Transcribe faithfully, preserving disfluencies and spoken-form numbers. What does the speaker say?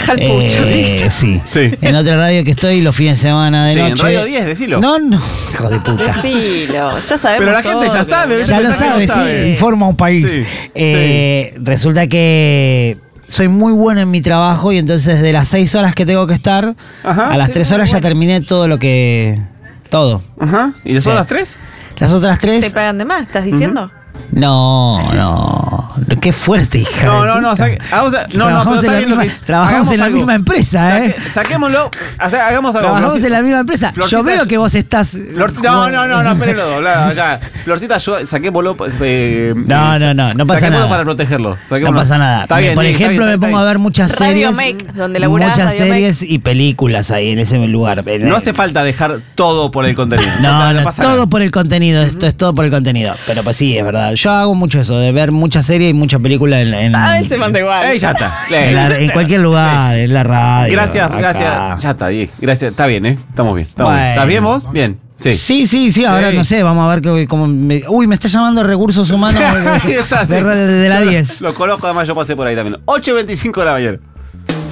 Deja el pucho, Eh, ¿viste? sí. Sí. En otra radio que estoy los fines de semana de Sí, en noche. Radio diez, decilo. No, no, hijo de puta. Decilo, ya sabemos. Pero la gente todo, ya sabe, pero- Ya lo pensás que sabe, no sí, sabe. informa a un país. Sí, Eh, Resulta que soy muy bueno en mi trabajo y entonces de las seis horas que tengo que estar, Ajá. a las Soy tres muy horas ya bueno. terminé todo lo que... Todo. Ajá. ¿Y de Sí. son las tres? Las otras ¿Te tres... pagan de más? ¿Estás diciendo? No, no. Qué fuerte, hija. No, de no, no. puta. saque- vamos a- no, no, Trabajamos pero está en la bien lo misma- que dice. trabajamos Hagamos en la algo. misma empresa, ¿eh? Saque- Saquémoslo. o sea, hagamos algo. Trabajamos Florcita- en la misma empresa. Florcita- Yo veo que vos estás... Flor- no, no, no, no, espérenlo. la- ya. Florcita, yo, saquémoslo. pues, eh, No, eh, no, no, no pasa saquémoslo nada. para protegerlo. No Saquémoslo. pasa nada. Está bien, Por Nick, está ejemplo, bien, me está pongo bien. a ver muchas Radio series. Make, donde laburás, muchas Radio series y películas ahí en ese lugar. No hace falta dejar todo por el contenido. No, no, pasa todo nada. por el contenido, esto es todo por el contenido. Pero pues sí, es verdad. Yo hago mucho eso, de ver muchas series y muchas películas en, en, Ah, él se manda igual. Eh, ya está. en la- en cualquier lugar, en la radio. Gracias, acá. gracias. Ya está, Diego. Gracias. Está bien, ¿eh? Estamos bien. Estamos bien. Bueno. ¿Estás bien vos? Bien. Sí. Sí, sí, sí, ahora Sí. no sé, vamos a ver que, cómo me- uy, me está llamando Recursos Humanos de, Ahí está, sí. de- de la Yo lo- diez. Lo conozco, además yo pasé por ahí también. ocho y veinticinco de la mañana.